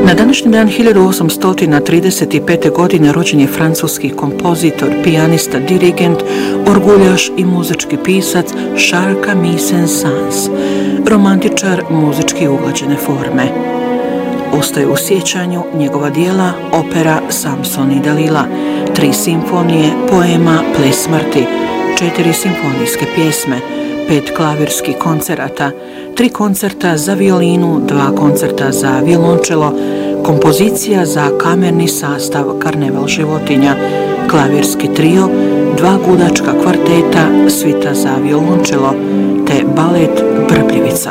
Na današnji dan 1835. godine rođen je francuski kompozitor, pijanista, dirigent, orguljaš i muzički pisac Charles Camille Saint-Saëns, romantičar muzički uglađene forme. Ostaje u sjećanju njegova dijela opera Samson i Dalila, 3 simfonije, poema Ples smrti, 4 simfonijske pjesme, 5 klavirskih koncerata, 3 koncerta za violinu, 2 koncerta za violončelo, kompozicija za kamerni sastav Karneval životinja, klavirski trio, 2 gudačka kvarteta, svita za violončelo, te balet Brbljivica.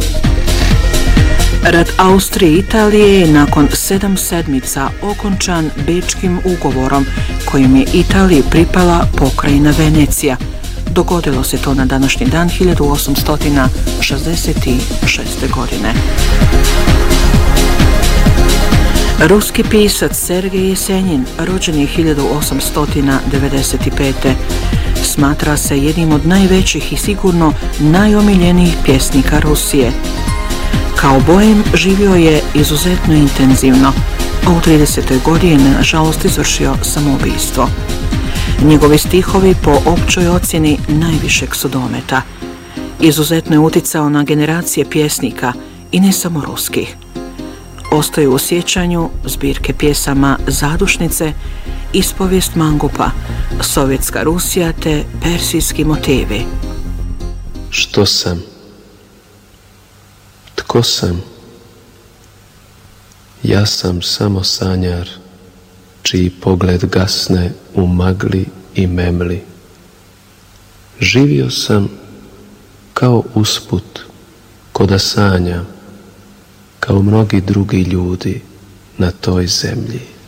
Rat Austrije i Italije je nakon 7 sedmica okončan Bečkim ugovorom, kojim je Italiji pripala pokrajina Venecija. Dogodilo se to na današnji dan 1866. godine. Ruski pisac Sergej Jesenjin rođen je 1895. Smatra se jednim od najvećih i sigurno najomiljenijih pjesnika Rusije. Kao bojem živio je izuzetno intenzivno, a u 30. godini nažalost izvršio samoubistvo. Njegovi stihovi po općoj ocjeni najvišeg su dometa. Izuzetno je uticao na generacije pjesnika i ne samo ruskih. Ostaju u sjećanju zbirke pjesama Zadušnice, Ispovijest mangupa, Sovjetska Rusija te Persijski motivi. Što sam? Tko sam? Ja sam samo sanjar, čiji pogled gasne u magli i memli. Živio sam kao usput, ko da sanjam, kao mnogi drugi ljudi na toj zemlji.